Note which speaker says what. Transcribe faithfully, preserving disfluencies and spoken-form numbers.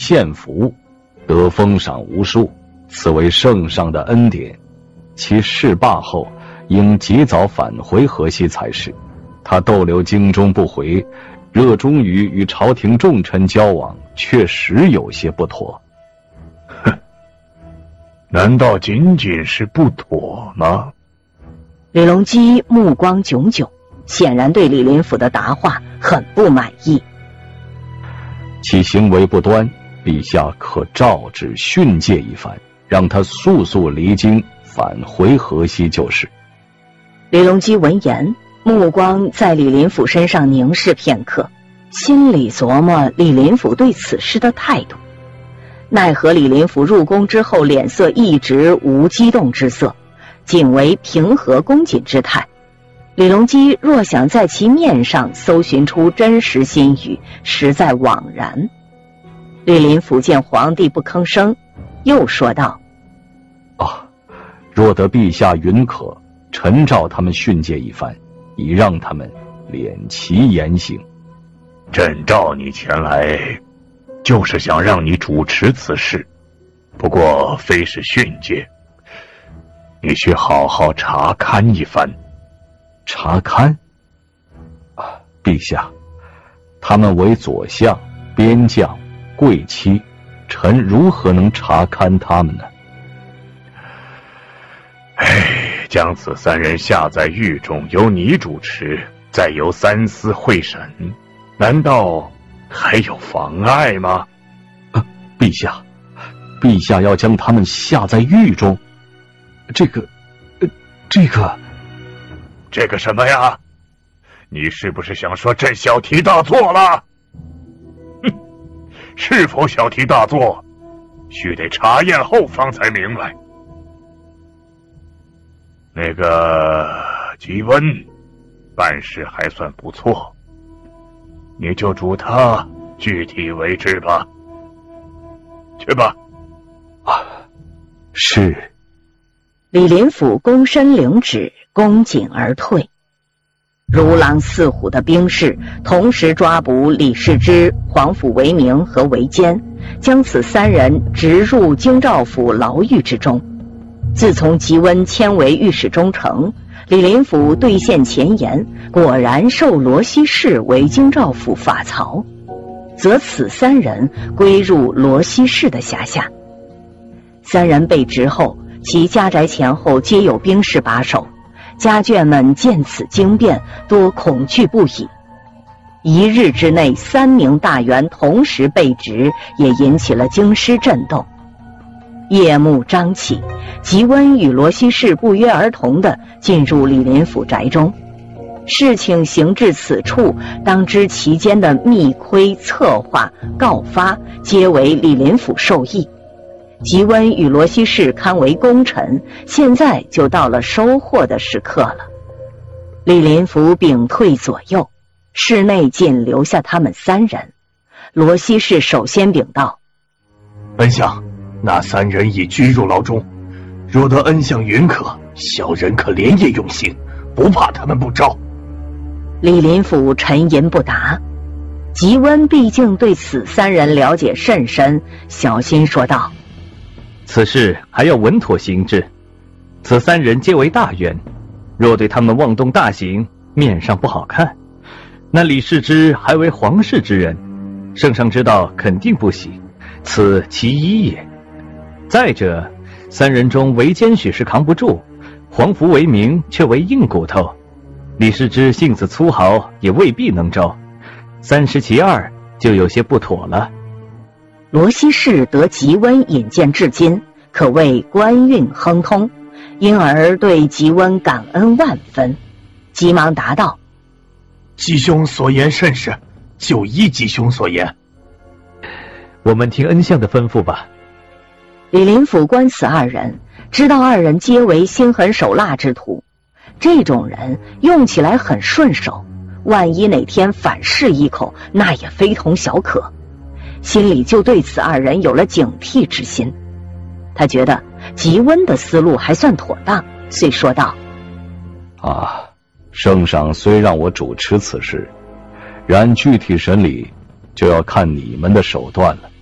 Speaker 1: 献俘，得封赏无数，此为圣上的恩典。其事罢后，应及早返回河西才是。他逗留京中不回，热衷于与朝廷重臣交往，确实有些不妥。
Speaker 2: 哼，难道仅仅是不妥吗？
Speaker 3: 李隆基目光炯炯，显然对李林甫的答话很不满意。
Speaker 1: 其行为不端，陛下可诏旨训诫一番，让他速速离京返回河西就是。
Speaker 3: 李隆基闻言，目光在李林甫身上凝视片刻，心里琢磨李林甫对此事的态度。奈何李林甫入宫之后，脸色一直无激动之色，仅为平和恭谨之态。李隆基若想在其面上搜寻出真实心语，实在枉然。李林甫见皇帝不吭声，又说道：
Speaker 1: 啊，若得陛下允可，臣召他们训诫一番，以让他们敛其言行。
Speaker 2: 朕召你前来，就是想让你主持此事，不过非是训诫，你需好好查勘一番。
Speaker 1: 查勘？啊，陛下，他们为左相、边将、贵戚，臣如何能查勘他们呢？
Speaker 2: 唉，将此三人下在狱中，由你主持，再由三司会审，难道还有妨碍吗？
Speaker 1: 啊，陛下，陛下要将他们下在狱中，这个，呃，这个。
Speaker 2: 这个什么呀？你是不是想说朕小题大做了？哼，是否小题大做，须得查验后方才明白。那个吉温办事还算不错，你就嘱他具体为之吧。去吧。
Speaker 1: 啊，是。
Speaker 3: 李林甫躬身领旨，恭谨而退。如狼似虎的兵士同时抓捕李世之、皇甫惟明和韦坚，将此三人直入京兆府牢狱之中。自从吉温迁为御史中丞，李林甫兑现前言，果然授罗西氏为京兆府法曹，则此三人归入罗西氏的辖下。三人被执后，其家宅前后皆有兵士把守，家眷们见此惊变，多恐惧不已。一日之内，三名大员同时被执，也引起了京师震动。夜幕张起，吉温与罗西氏不约而同地进入李林甫宅中。事情行至此处，当知其间的密窥、策划、告发，皆为李林甫授意。吉温与罗西氏堪为功臣，现在就到了收获的时刻了。李林甫屏退左右，室内仅留下他们三人。罗西氏首先禀道：
Speaker 4: 恩相，那三人已拘入牢中，若得恩相允可，小人可连夜用刑，不怕他们不招。
Speaker 3: 李林甫沉吟不答。吉温毕竟对此三人了解甚深，小心说道：
Speaker 5: 此事还要稳妥行之，此三人皆为大员，若对他们妄动大刑，面上不好看。那李世之还为皇室之人，圣上知道肯定不喜，此其一也。再者，三人中韦坚许是扛不住，皇甫惟明却为硬骨头，李世之性子粗豪，也未必能招，三失其二，就有些不妥了。
Speaker 3: 罗西氏得吉温引荐至今，可谓官运亨通，因而对吉温感恩万分，急忙答道：
Speaker 4: 吉兄所言甚是，就依吉兄所言。
Speaker 5: 我们听恩相的吩咐吧。
Speaker 3: 李林甫观此二人，知道二人皆为心狠手辣之徒，这种人用起来很顺手，万一哪天反噬一口，那也非同小可，心里就对此二人有了警惕之心。他觉得吉温的思路还算妥当，遂说道：
Speaker 1: 啊，圣上虽让我主持此事，然具体审理就要看你们的手段了。